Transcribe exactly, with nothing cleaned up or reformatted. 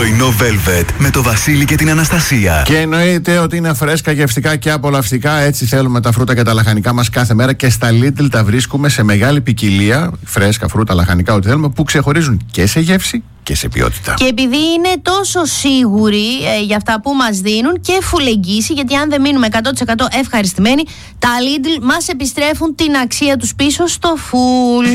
Πρωινό Velvet με το Βασίλη και την Αναστασία. Και εννοείται ότι είναι φρέσκα, γευστικά και απολαυστικά. Έτσι θέλουμε τα φρούτα και τα λαχανικά μας κάθε μέρα. Και στα Lidl τα βρίσκουμε σε μεγάλη ποικιλία. Φρέσκα, φρούτα, λαχανικά, ό,τι θέλουμε, που ξεχωρίζουν και σε γεύση και σε ποιότητα. Και επειδή είναι τόσο σίγουροι ε, για αυτά που μας δίνουν και φουλεγγύση, γιατί αν δεν μείνουμε εκατό τοις εκατό ευχαριστημένοι, τα Lidl μας επιστρέφουν την αξία τους πίσω στο φουλ.